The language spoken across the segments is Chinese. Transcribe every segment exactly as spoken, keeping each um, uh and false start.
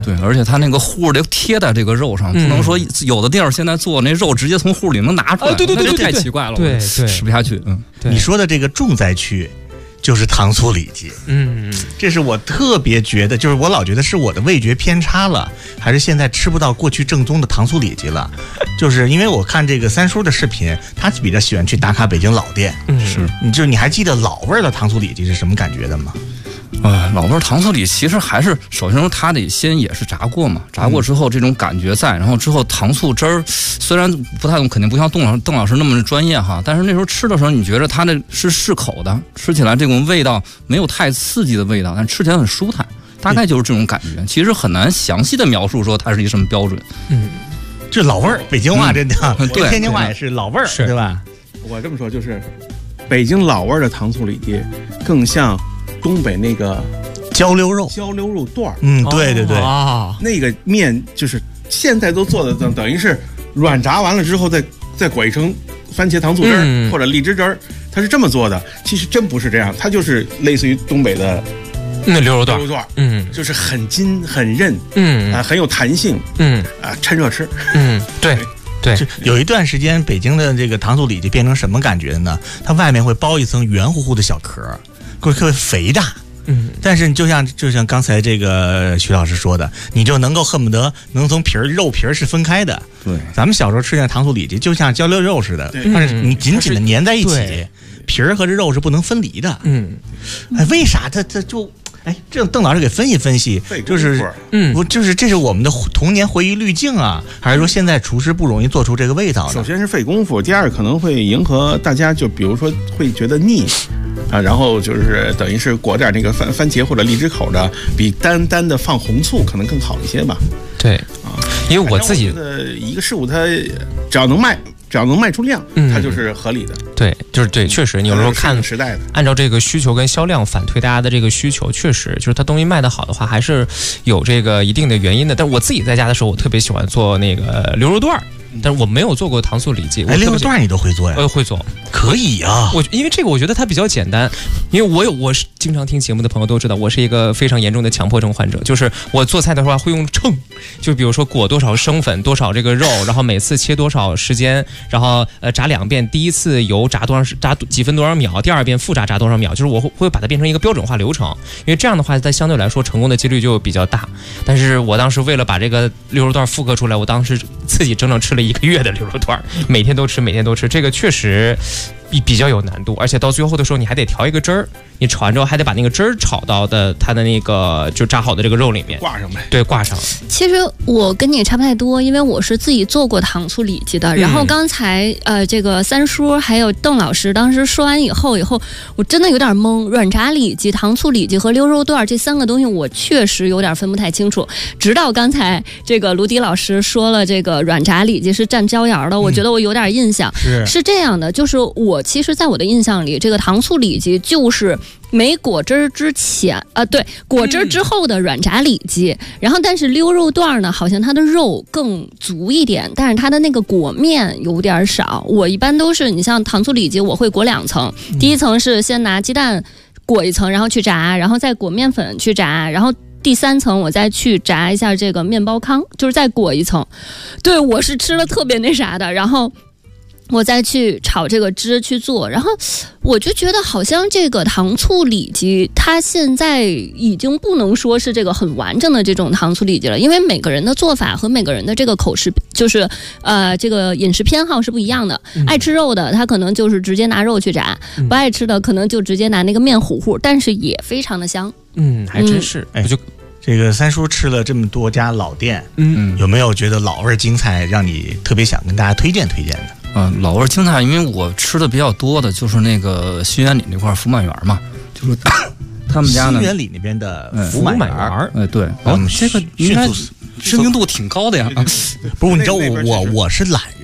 对，而且它那个糊得贴在这个肉上，嗯、不能说有的地儿现在做那肉直接从糊里能拿出来， 啊、对对对对对， 那就太奇怪了， 对对， 吃不下去。嗯， 你说的这个重灾区就是糖醋里脊， 嗯， 这是我特别觉得，就是我老觉得是我的味觉偏差了，还是现在吃不到过去正宗的糖醋里脊了？就是因为我看这个三叔的视频，他比较喜欢去打卡北京老店， 嗯， 是， 你就你还记得老味儿的糖醋里脊是什么感觉的吗？ 啊，老味糖醋里其实还是首先说它得先也是炸过嘛，炸过之后这种感觉在，然后之后糖醋汁儿虽然不太懂，肯定不像邓老师邓老师那么专业哈，但是那时候吃的时候你觉得它这是适口的，吃起来这种味道没有太刺激的味道，但吃起来很舒坦，大概就是这种感觉。其实很难详细的描述说它是一什么标准。 嗯，这老味儿，北京话真的， 嗯、对， 天津话也是老味儿，对吧？ 我这么说就是，北京老味儿的糖醋里脊更像东北那个焦溜肉， 焦溜肉段儿。 嗯，对对对， 啊， 那个面就是现在都做的等等于是软炸完了之后再再裹一层番茄糖醋汁儿、嗯、或者荔枝汁儿，它是这么做的。其实真不是这样，它就是类似于东北的那溜肉段， 溜肉段， 嗯， 就是很筋很韧， 嗯啊、呃，很有弹性， 嗯啊，趁热吃， 嗯，对。对， 有一段时间北京的这个糖醋里脊变成什么感觉呢？它外面会包一层圆乎乎的小壳，会特别肥大。 嗯， 但是你就像就像刚才这个徐老师说的，你就能够恨不得能从皮儿肉皮儿是分开的。 对， 咱们小时候吃那糖醋里脊就像焦溜肉似的，但是你紧紧的粘在一起，皮儿和这肉是不能分离的。 嗯， 哎，为啥它它就？哎，这邓老师给分析分析，就是嗯，不就是这是我们的童年回忆滤镜啊，还是说现在厨师不容易做出这个味道呢？ 首先是费功夫，第二可能会迎合大家，就比如说会觉得腻啊，然后就是等于是裹点那个番番茄或者荔枝口的，比单单的放红醋可能更好一些吧。 对啊， 因为我自己的一个事物，它只要能卖。只要能卖出量，它就是合理的。 嗯、对，就是对，确实，你有时候看时代的， 按照这个需求跟销量反推大家的这个需求，确实就是它东西卖得好的话，还是有这个一定的原因的。但我自己在家的时候，我特别喜欢做那个牛肉段儿。但是我没有做过糖醋里脊。 哎，牛肉段你都会做呀？ 我会做， 可以啊。 我因为这个我觉得它比较简单，因为我有我是经常听节目的朋友都知道，我是一个非常严重的强迫症患者，就是我做菜的话会用秤，就比如说裹多少生粉，多少这个肉，然后每次切多少时间，然后呃炸两遍，第一次油炸多少炸几分多少秒，第二遍复炸炸多少秒，就是我会会把它变成一个标准化流程，因为这样的话它相对来说成功的几率就比较大。但是我当时为了把这个牛肉段复刻出来，我当时自己整整吃了一个月的牛肉段，每天都吃，每天都吃，这个确实比比较有难度，而且到最后的时候你还得调一个汁儿，你炒完之后还得把那个汁儿炒到的它的那个就炸好的这个肉里面挂上呗。 对，挂上。 其实我跟你也差不太多，因为我是自己做过糖醋里脊的。然后刚才呃这个三叔还有邓老师当时说完以后以后，我真的有点懵。软炸里脊、糖醋里脊和溜肉段这三个东西，我确实有点分不太清楚。直到刚才这个卢迪老师说了，这个软炸里脊是蘸椒盐的，我觉得我有点印象。 是是这样的，就是我其实在我的印象里，这个糖醋里脊就是没果汁之前啊、呃，对，果汁之后的软炸里脊、嗯。然后，但是溜肉段呢，好像它的肉更足一点，但是它的那个裹面有点少。我一般都是，你像糖醋里脊，我会裹两层，第一层是先拿鸡蛋裹一层，然后去炸，然后再裹面粉去炸，然后第三层我再去炸一下这个面包糠，就是再裹一层。对，我是吃了特别那啥的，然后我再去炒这个汁去做，然后我就觉得好像这个糖醋里脊它现在已经不能说是这个很完整的这种糖醋里脊了，因为每个人的做法和每个人的这个口食就是呃这个饮食偏好是不一样的、嗯、爱吃肉的他可能就是直接拿肉去炸、嗯、不爱吃的可能就直接拿那个面糊糊，但是也非常的香。 嗯，还真是。 哎、嗯，我就这个三叔吃了这么多家老店， 嗯， 有没有觉得老味京菜让你特别想跟大家推荐推荐的？ 嗯、呃，老味京菜，因为我吃的比较多的就是那个新源里那块福满园嘛，就是他们家呢。 新源里那边的福满园， 哎，对， 哦， 这个应该知名度挺高的呀。 不是，你知道我我我是懒人。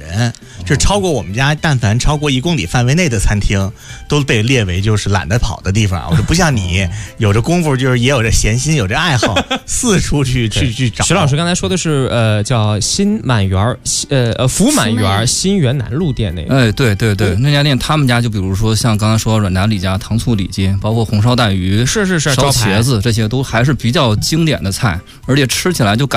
人，就是超过我们家，但凡超过一公里范围内的餐厅，都被列为就是懒得跑的地方。我就不像你有着功夫，就是也有着闲心，有着爱好，四处去去去找。 徐老师刚才说的是呃叫新满园呃呃福满园新园南路店那个。 哎，对对对，那家店他们家就比如说像刚才说软炸里脊、糖醋里脊，包括红烧带鱼、 是是是烧茄子，这些都还是比较经典的菜，而且吃起来就感